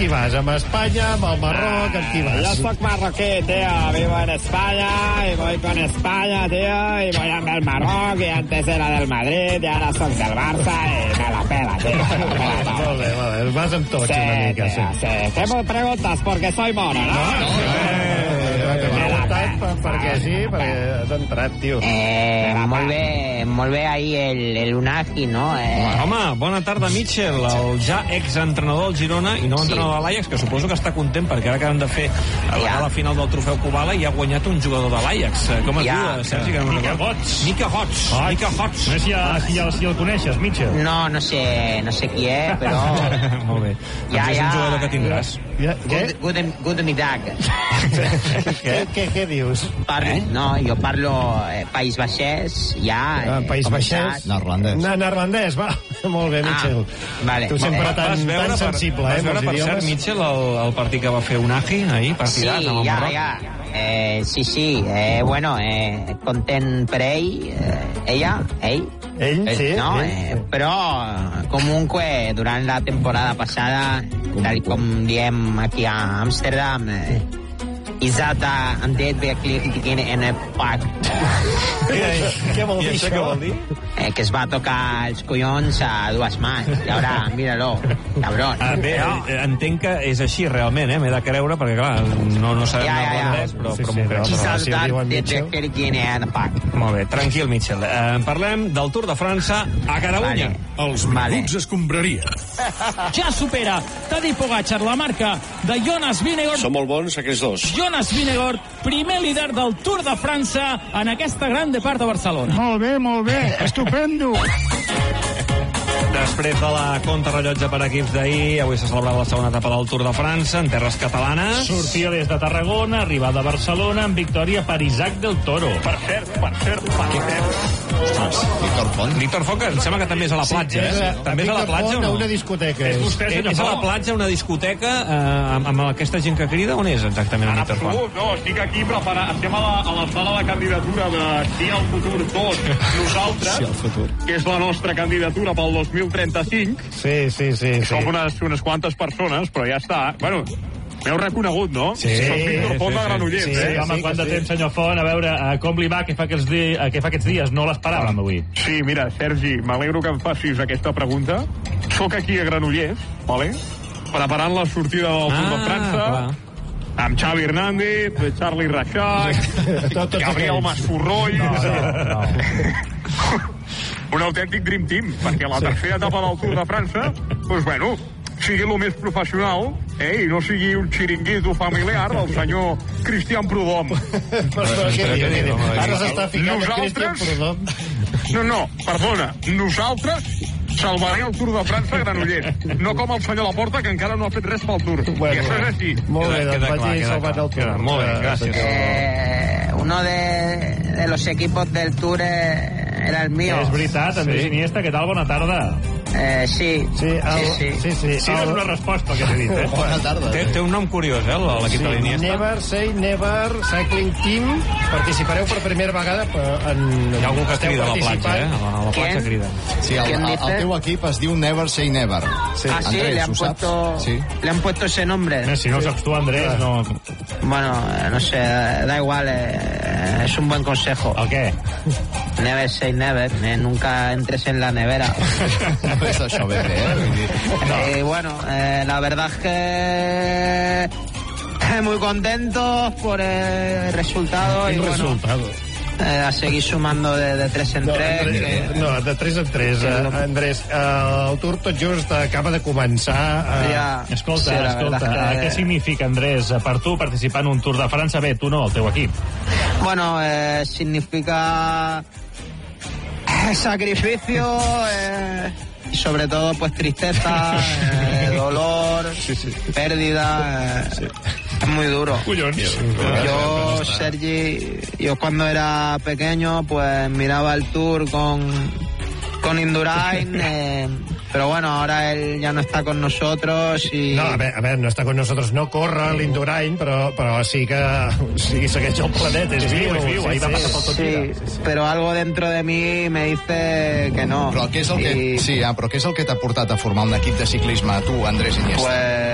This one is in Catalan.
qui vas? Amb Espanya, amb el Marroc, amb qui vas? Yo soy marroquí, tío. Vivo en España y voy con España, tío. Y voy amb el Marroc y antes era del Madrid y ahora soy del Barça y me la pela, tío. Molt bé. Vas amb tots una mica, sí. ¿Qué me preguntas? Porque soy mono, ¿no? Perquè sí, perquè has entrat, tio. Molt bé ahir el Unagi, no? Home, bona tarda, Mitchell, el ja exentrenador del Girona i no entrenador de l'Ajax, que suposo que està content perquè ara acaben de fer la final del trofeu Kubala i ha guanyat un jugador de l'Ajax. Com es diu, Sergi? Mica Hots. No sé si el coneixes, Mitchell. No sé qui és, però... Molt bé. Doncs és un jugador que tindràs. Guten Mittag. Què dius? Jo parlo País Baixès, País Baixès? Neerlandès, va. Molt bé, Mitchell. Vale. Tu sempre tan sensible, Vas veure, per cert, Mitchell, el partit que va fer Unagi ahir, partidàs amb el Marroc? Sí. Bueno, content per ell, sí. No, però comunque durant la temporada passada, tal com diem aquí a Amsterdam, Isata en dit wirklich en el pack. Què vol dir això? Que es va tocar els collons a dues mans. I ara, míralo, cabrón. Bé, entenc que és així realment, m'he de creure, perquè clar, no sabem neerlandès, però m'ho creu. Isata dit wirklich en el pack. Molt bé, tranquil, Mitchell. Parlem del Tour de França a Catalunya. Els minuts escombraria. Ja supera Tadej Pogačar la marca de Jonas Vingegaard. Són molt bons aquests dos. Jonas Vingegaard, primer líder del Tour de França en aquesta gran depart de Barcelona. Molt bé, estupendo. Després de la contrarrellotge per equips d'ahir, avui s'ha celebrat la segona etapa del Tour de França en terres catalanes. Sortida des de Tarragona, arribada a Barcelona amb victòria per Isaac del Toro. Per cert. Víctor Font, que em sembla que també és a la platja, També és a la platja o no? Una discoteca. És a la platja, una discoteca, amb aquesta gent que crida? On és exactament el Víctor Font? No, estic aquí preparat. Estem a la sala de candidatura de Sí al Futur 2, nosaltres, que és la nostra candidatura pel 2035. Sí. Som unes quantes persones, però ja està. Bueno, m'heu reconegut, no? Sí. Soc Víctor Font de Granollers. Sí, home, quant de temps, senyor Font, a veure com li va, què fa aquests dies, no l'esperàvem avui. Sí, mira, Sergi, m'alegro que em facis aquesta pregunta. Soc aquí a Granollers, vale? Preparant la sortida del Tour de França, amb Xavi Hernández, Charlie Reixac, Gabriel Masforroll... Un autèntic dream team, perquè la tercera etapa del Tour de França, doncs bueno, sigui el més professional, i no sigui un xiringuito familiar del senyor Cristian Prudhomme. Ara s'està ficant el Cristian Prudhomme. No, perdona, nosaltres salvarem el Tour de França a Granollers, no com el senyor Laporta, que encara no ha fet res pel Tour. I això és així. Molt bé, doncs vaig salvant el Tour. Molt bé, gràcies. Uno de los equipos del Tour era el mío. És veritat, Andrés Iniesta, què tal? Bona tarda. Sí. Sí, no és una resposta que t'he dit, Bona tarda. Té un nom curiós, l'equip de l'Iniesta. Never Say Never Cycling Team. Participareu per primera vegada Hi ha algú que crida a la platja, a la platja crida. Sí, el teu equip es diu Never Say Never. Sí, le han puesto ese nombre. Si no saps tu, Andrés, no... Bueno, no sé, da igual, es un buen consejo. ¿El qué? Never say never, nunca entres en la nevera. No és això, bebé, Bueno, la verdad es que muy contentos por el resultado. Quin resultado? A seguir sumando de 3 en 3. No, de 3 en 3. Andrés, el Tour tot just acaba de començar. Escolta, què significa, Andrés, per tu participar en un Tour de França? Bé, tu no, el teu equip. Bueno, significa sacrificio, y sobre todo pues tristeza, dolor, pérdida. Es muy duro. Yo, Sergi, cuando era pequeño pues miraba el Tour con Indurain, pero bueno, ahora él ya no está con nosotros y... No, a ver, no está con nosotros, no corre l'Indurain, però sí que segueix el planeta, és viu, ahí va passar per tot vida. Sí, però algo dentro de mi me dice que no. Però què és el que t'ha portat a formar un equip de ciclisme, tu, Andrés Iniesta? Pues